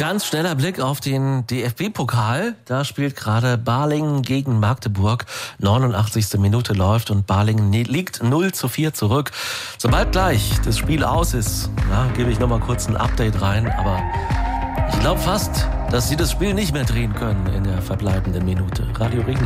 Ganz schneller Blick auf den DFB-Pokal. Da spielt gerade Balingen gegen Magdeburg. 89. Minute läuft und Balingen liegt 0:4 zurück. Sobald gleich das Spiel aus ist, gebe ich nochmal kurz ein Update rein. Aber ich glaube fast, dass sie das Spiel nicht mehr drehen können in der verbleibenden Minute. Radio Regen.